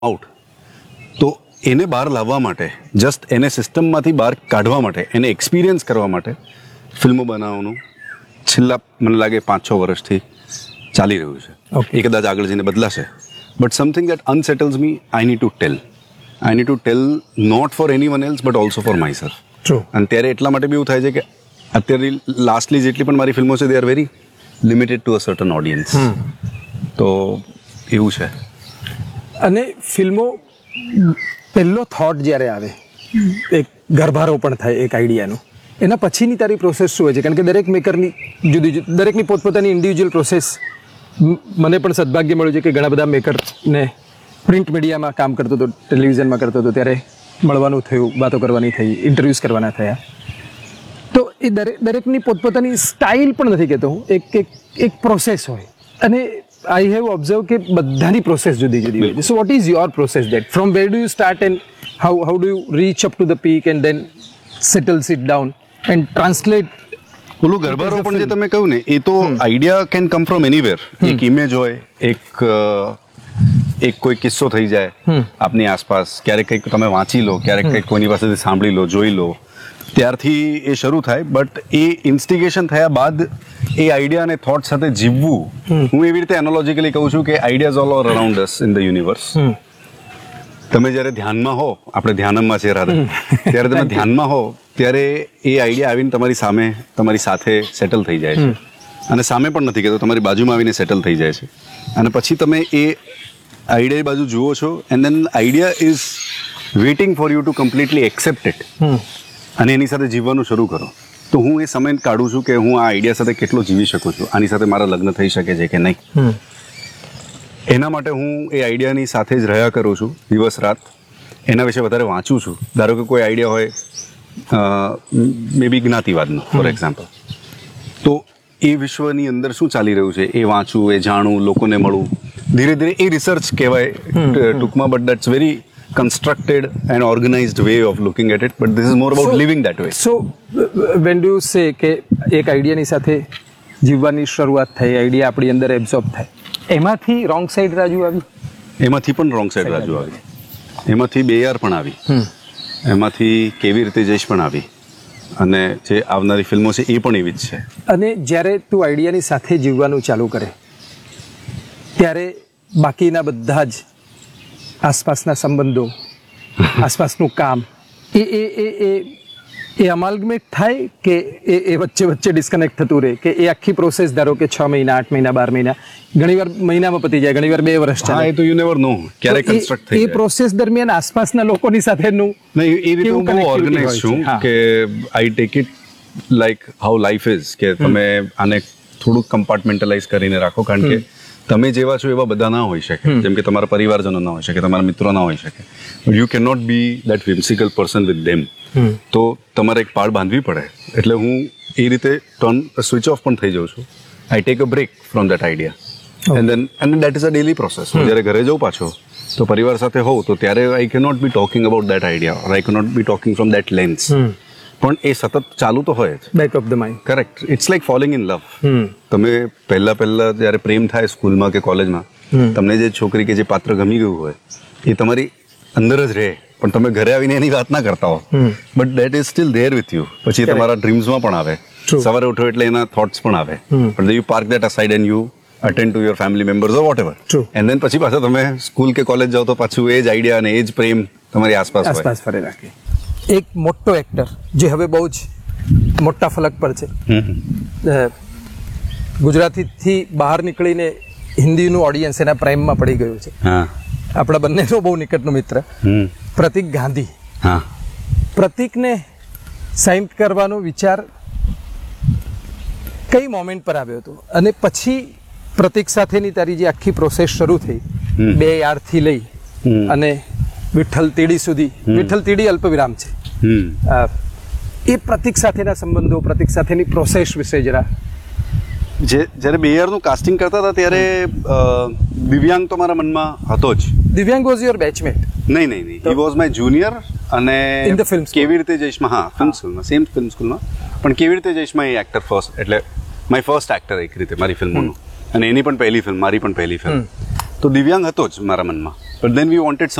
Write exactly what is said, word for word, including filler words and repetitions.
Out. તો એને બહાર લાવવા માટે, જસ્ટ એને સિસ્ટમમાંથી બહાર કાઢવા માટે, એને એક્સપિરિયન્સ કરવા માટે ફિલ્મો બનાવવાનું છેલ્લા મને લાગે પાંચ છ વર્ષથી ચાલી રહ્યું છે. એ કદાચ આગળ જઈને બદલાશે, but something that અનસેટલ્સ me, I need to tell I need to tell not four any one else but also for my self. અને ત્યારે એટલા માટે બી એવું થાય છે કે અત્યારે લાસ્ટલી જેટલી પણ મારી ફિલ્મો છે they are very limited to a certain audience. તો એવું છે. અને ફિલ્મો પહેલો થોટ જ્યારે આવે, એક ગર્ભારોપણ થાય એક આઈડિયાનું, એના પછીની તારી પ્રોસેસ શું હોય છે? કારણ કે દરેક મેકરની જુદી જુદી, દરેકની પોતપોતાની ઇન્ડિવિજ્યુઅલ પ્રોસેસ. મને પણ સદભાગ્ય મળ્યું છે કે ઘણા બધા મેકરને પ્રિન્ટ મીડિયામાં કામ કરતો હતો, ટેલિવિઝનમાં કરતો હતો, ત્યારે મળવાનું થયું, વાતો કરવાની થઈ, ઇન્ટરવ્યૂઝ કરવાના થયા. તો એ દરેક દરેકની પોતપોતાની સ્ટાઇલ પણ નથી કહેતો હું, એક એક એક પ્રોસેસ હોય. અને આઈ હેવ ઓબ્ઝર્વ કે બધાની પ્રોસેસ જુદી જુદી હોય છે. So what is your process that from where do you start and how how do you rich up to the peak and then settle sit down and translate? ઓલું ગરબારોપણ જે તમે કહ્યું ને, એ તો idea can come from anywhere. એક image હોય, એક એક કોઈ કિસ્સો થઈ જાય આપની આસપાસ, ક્યારેક કંઈક તમે વાંચી લો, ક્યારેક કંઈક કોઈની પાસેથી સાંભળી લો, જોઈ લો, ત્યારથી એ શરૂ થાય. બટ એ ઇન્સ્ટિગેશન થયા બાદ એ આઈડિયા અને થોટ સાથે જીવવું, હું એવી રીતે એનોલોજીકલી કહું છું કે ideas all over around us in the universe. તમે જ્યારે ધ્યાનમાં હો, આપણે ધ્યાનમમાં છે રાધા, ત્યારે તમે ધ્યાનમાં હો ત્યારે એ આઈડિયા આવીને તમારી સામે, તમારી સાથે સેટલ થઈ જાય છે. અને સામે પણ નથી કહેતો, તમારી બાજુમાં આવીને સેટલ થઈ જાય છે. અને પછી તમે એ આઈડિયા બાજુ જુઓ છો, and then idea is waiting for you two completely accept it, અને એની સાથે જીવવાનું શરૂ કરો. તો હું એ સમય કાઢું છું કે હું આ આઈડિયા સાથે કેટલો જીવી શકું છું, આની સાથે મારા લગ્ન થઈ શકે છે કે નહીં. એના માટે હું એ આઈડિયાની સાથે જ રહ્યા કરું છું દિવસ રાત, એના વિશે વધારે વાંચું છું. ધારો કે કોઈ આઈડિયા હોય મે બી જ્ઞાતિવાદનો ફોર એક્ઝામ્પલ, તો એ વિશ્વની અંદર શું ચાલી રહ્યું છે એ વાંચવું, એ જાણવું, લોકોને મળવું. ધીરે ધીરે એ રિસર્ચ કહેવાય ટૂંકમાં, but that's very constructed and organized way of looking at it, but this is more about so, living that way. So when do you say કે એક આઈડિયાની સાથે જીવવાની શરૂઆત થઈ, આઈડિયા આપણી અંદર એબ્ઝોર્બ થાય, એમાંથી રોંગ સાઈડ રાજુ આવી? એમાંથી પણ રોંગ સાઈડ રાજુ આવી, એમાંથી બેયાર પણ આવી, એમાંથી કેવી રીતે જઈશ પણ આવી, અને જે આવનારી ફિલ્મો છે એ પણ એવી જ છે. અને જ્યારે તું આઈડિયાની સાથે જીવવાનું ચાલુ કરે ત્યારે બાકીના બધા જ આસપાસના સંબંધો, આસપાસનું કામ, એ એ એ એ એ અમાલ્ગમેટ થાય કે એ એ વચ્ચે વચ્ચે ડિસ્કનેક્ટ થતું રહે? કે એ આખી પ્રોસેસ ધારો કે છ મહિના, આઠ મહિના, બાર મહિના, ઘણીવાર મહિનામાં પતી જાય, ઘણીવાર બે વર્ષ ચાલે, એ તો યુ નેવર નો ક્યારે કન્સ્ટ્રક્ટ થઈ જાય. એ પ્રોસેસ દરમિયાન આસપાસના લોકોની સાથેનું નહીં, એ રીતે હું બહુ ઓર્ગેનાઇઝ છું કે I take it like how life is, કે તમે આને થોડુંક કમ્પાર્ટમેન્ટલાઇઝ કરીને રાખો. કારણ કે તમે જેવા છો એવા બધા ના હોઈ શકે, જેમ કે તમારા પરિવારજનો ના હોઈ શકે, તમારા મિત્રો ના હોઈ શકે, but you can not be that વિમ્સિકલ person with them. તો તમારે એક પાળ બાંધવી પડે. એટલે હું એ રીતે ટર્ન સ્વિચ ઓફ પણ થઈ જાઉં છું. I take a break from that idea and then and that is a daily process. જ્યારે ઘરે જાઉં પાછો તો પરિવાર સાથે હોઉં તો ત્યારે આઈ કે not be talking about that idea, ઓર આઈ કે not be talking from that lens. પણ એ સતત ચાલુ તો હોય જ, back of the mind. Correct. It's like falling in love. તમે પહેલા પહેલા જ્યારે પ્રેમ થાય સ્કૂલમાં કે કોલેજમાં, તમને જે છોકરી કે જે પાત્ર ગમી ગયું હોય એ તમારી અંદર જ રહે, પણ તમે ઘરે આવીને એની વાત ના કરતા હો, but that is still there with you. પછી તમારા ડ્રીમ્સમાં પણ આવે, સવારે ઉઠો એટલે એના થોટ્સ પણ આવે, but you park that aside and you attend to your family members or vote ever. And then પછી પાછા તમે સ્કૂલ કે કોલેજ જાઓ તો પાછું એ જ આઈડિયા અને એ જ પ્રેમ તમારી આસપાસ આસપાસ ફરે રાખે. એક મોટો એક્ટર જે હવે બહુ જ મોટા ફલક પર છે, ગુજરાતીથી બહાર નીકળીને હિન્દીનું ઓડિયન્સ એના પ્રેમમાં પડી ગયું છે, આપણા બંનેનો બહુ નિકટનો મિત્ર પ્રતિક ગાંધી. પ્રતિકને સાઇન કરવાનો વિચાર કઈ મોમેન્ટ પર આવ્યો હતો? અને પછી પ્રતિક સાથેની તારી જે આખી પ્રોસેસ શરૂ થઈ, બે યારથી લઈ અને વિઠ્ઠલ તીડી સુધી, વિઠ્ઠલ તીડી અલ્પ વિરામ છે, એ પ્રતિક સાથેના સંબંધો, પ્રતિક સાથેની પ્રોસેસ વિશે જરા. જે જ્યારે બેયરનું કાસ્ટિંગ કરતા હતા ત્યારે દિવ્યાંગ તો મારા મનમાં હતો જ. દિવ્યાંગ વોઝ યોર બેચમેટ? નહીં નહીં નહીં, હી વોઝ માય જુનિયર. અને કેવી રીતે જઈશમાં, હા, ફિલ્મ સ્કૂલમાં, સેમ ફિલ્મ સ્કૂલમાં, પણ કેવી રીતે જઈશમાં એ એક્ટર ફર્સ્ટ, એટલે માય ફર્સ્ટ એક્ટર એક રીતે મારી ફિલ્મોનું, અને એની પણ પહેલી ફિલ્મ, મારી પણ પહેલી ફિલ્મ. તો દિવ્યાંગ હતો જ મારા મનમાં બટ દેન વી વોન્ટેડ